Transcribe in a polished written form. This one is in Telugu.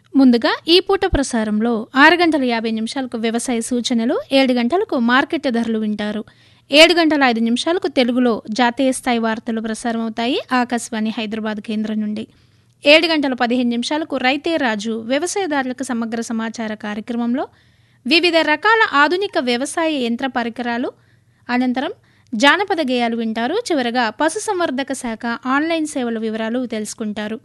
ముందుగా ఈ పూట ప్రసారంలో 6 గంటల 50 నిమిషాలకు వ్యవసాయ సూచనలు, 7 గంటలకు మార్కెట్ ధరలు వింటారు. 7 గంటల 5 నిమిషాలకు తెలుగులో జాతీయ స్థాయి వార్తలు ప్రసారమవుతాయి ఆకాశవాణి హైదరాబాద్ కేంద్రం నుండి. 7 గంటల 15 నిమిషాలకు రైతే రాజు వ్యవసాయదారులకు సమగ్ర సమాచార కార్యక్రమంలో వివిధ రకాల ఆధునిక వ్యవసాయ యంత్ర పరికరాలు, అనంతరం జానపద గేయాలు వింటారు. చివరగా పశుసంవర్ధక శాఖ ఆన్లైన్ సేవల వివరాలు తెలుసుకుంటారు.